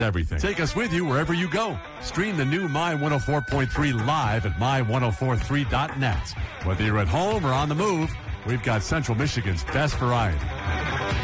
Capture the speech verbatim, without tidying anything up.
everything. Take us with you wherever you go. Stream the new My one oh four point three live at my ten forty-three dot net. Whether you're at home or on the move, we've got Central Michigan's best variety.